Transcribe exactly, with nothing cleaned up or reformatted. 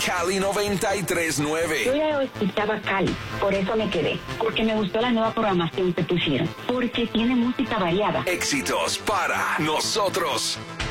Cali noventa y tres punto nueve. Yo ya escuchaba Cali, por eso me quedé. Porque me gustó la nueva programación que pusieron. Porque tiene música variada. Éxitos para nosotros.